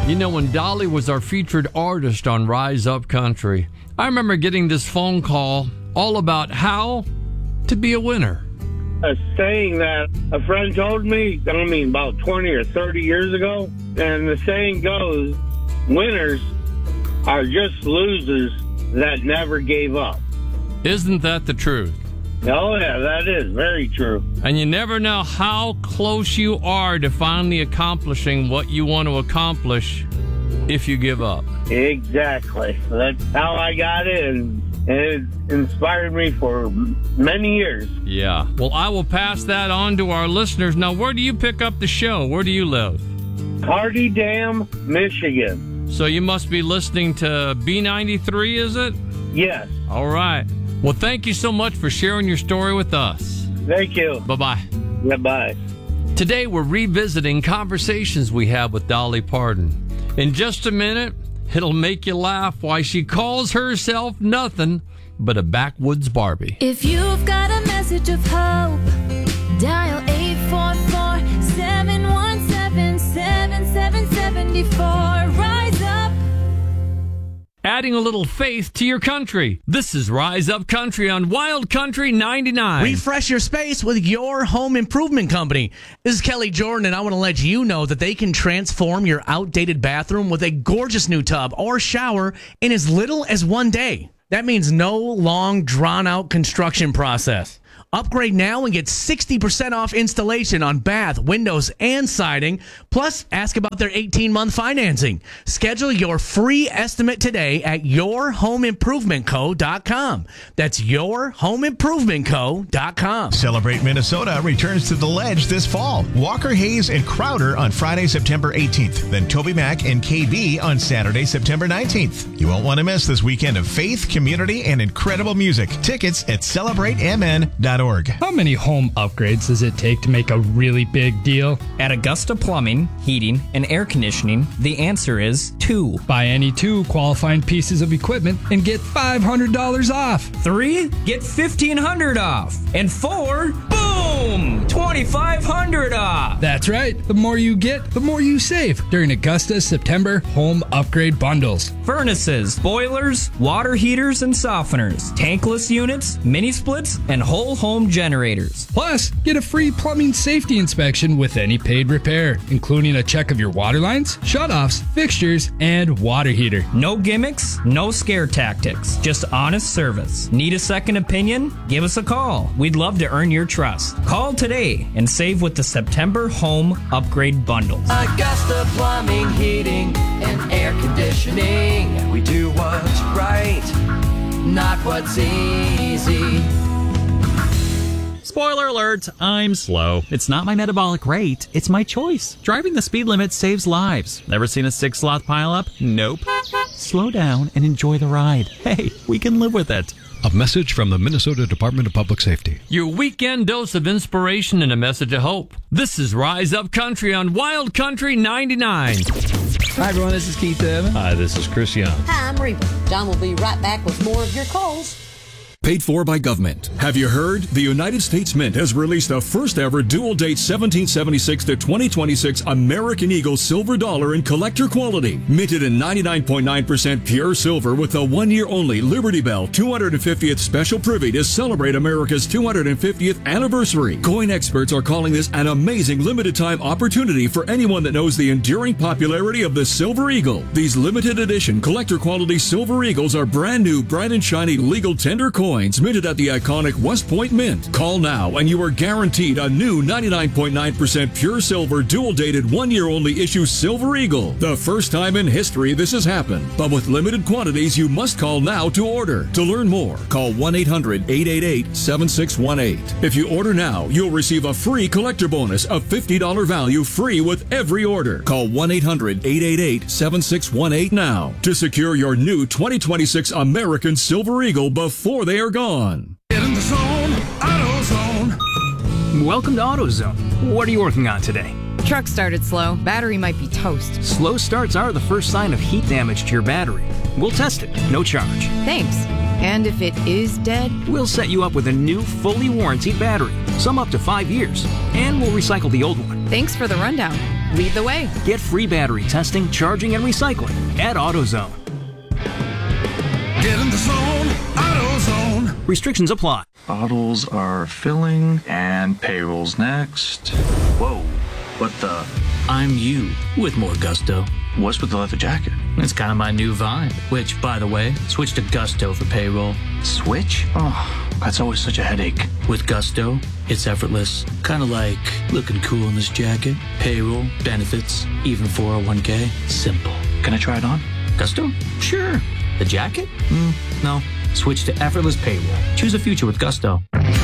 You know, when Dolly was our featured artist on Rise Up Country, I remember getting this phone call all about how to be a winner. A saying that a friend told me, about 20 or 30 years ago, and the saying goes, winners are just losers that never gave up. Isn't that the truth? Oh, yeah, that is very true. And you never know how close you are to finally accomplishing what you want to accomplish if you give up. Exactly. That's how I got in. And it inspired me for many years. Yeah. Well, I will pass that on to our listeners. Now, where do you pick up the show? Where do you live? Hardy Dam, Michigan. So you must be listening to B93, is it? Yes. All right. Well, thank you so much for sharing your story with us. Thank you. Bye-bye. Yeah, bye. Today, we're revisiting conversations we had with Dolly Parton. In just a minute, it'll make you laugh why she calls herself nothing but a backwoods Barbie. If you've got a message of hope, dial 844-717-7774. Rise up. Adding a little faith to your country. This is Rise Up Country on Wild Country 99. Refresh your space with your home improvement company. This is Kelly Jordan, and I want to let you know that they can transform your outdated bathroom with a gorgeous new tub or shower in as little as 1 day. That means no long, drawn-out construction process. Upgrade now and get 60% off installation on bath, windows, and siding. Plus, ask about their 18-month financing. Schedule your free estimate today at yourhomeimprovementco.com. That's yourhomeimprovementco.com. Celebrate Minnesota returns to the Ledge this fall. Walker Hayes and Crowder on Friday, September 18th. Then Toby Mac and KB on Saturday, September 19th. You won't want to miss this weekend of faith, community, and incredible music. Tickets at celebratemn.org. How many home upgrades does it take to make a really big deal? At Augusta Plumbing, Heating, and Air Conditioning, the answer is 2. Buy any 2 qualifying pieces of equipment and get $500 off. 3, get $1,500 off. And 4, boom, $2,500 off. That's right. The more you get, the more you save during Augusta's September home upgrade bundles. Furnaces, boilers, water heaters and softeners, tankless units, mini splits, and whole home generators. Plus, get a free plumbing safety inspection with any paid repair, including a check of your water lines, shutoffs, fixtures, and water heater. No gimmicks, no scare tactics, just honest service. Need a second opinion? Give us a call. We'd love to earn your trust. Call today and save with the September home upgrade bundles. Augusta Plumbing, Heating, and Air Conditioning. We do what's right, not what's easy. Spoiler alert, I'm slow. It's not my metabolic rate, it's my choice. Driving the speed limit saves lives. Never seen a 6-sloth pileup? Nope. Slow down and enjoy the ride. Hey, we can live with it. A message from the Minnesota Department of Public Safety. Your weekend dose of inspiration and a message of hope. This is Rise Up Country on Wild Country 99. Hi, everyone. This is Keith Urban. Hi, this is Chris Young. Hi, I'm Reba. John will be right back with more of your calls. Paid for by government. Have you heard? The United States Mint has released the first ever dual date 1776 to 2026 American Eagle silver dollar in collector quality. Minted in 99.9% pure silver with a 1-year only Liberty Bell 250th special privy to celebrate America's 250th anniversary. Coin experts are calling this an amazing limited time opportunity for anyone that knows the enduring popularity of the Silver Eagle. These limited edition collector quality Silver Eagles are brand new, bright and shiny legal tender coins minted at the iconic West Point Mint. Call now and you are guaranteed a new 99.9% pure silver dual-dated 1-year only issue Silver Eagle. The first time in history this has happened, but with limited quantities you must call now to order. To learn more, call 1-800-888-7618. If you order now, you'll receive a free collector bonus of $50 value free with every order. Call 1-800-888-7618 now to secure your new 2026 American Silver Eagle before they are gone. Get in the zone, AutoZone. Welcome to AutoZone. What are you working on today? Truck started slow. Battery might be toast. Slow starts are the first sign of heat damage to your battery. We'll test it, no charge. Thanks. And if it is dead? We'll set you up with a new, fully warranted battery, some up to 5 years, and we'll recycle the old one. Thanks for the rundown. Lead the way. Get free battery testing, charging, and recycling at AutoZone. Get in the zone, AutoZone. Restrictions apply. Bottles are filling and payroll's next. Whoa, what the? I'm you with more gusto. What's with the leather jacket? It's kind of my new vibe, which, by the way, switch to Gusto for payroll. Switch? Oh, that's always such a headache. With Gusto, it's effortless. Kind of like looking cool in this jacket, payroll, benefits, even 401k. Simple. Can I try it on? Gusto? Sure. The jacket? No. Switch to effortless payroll. Choose a future with Gusto.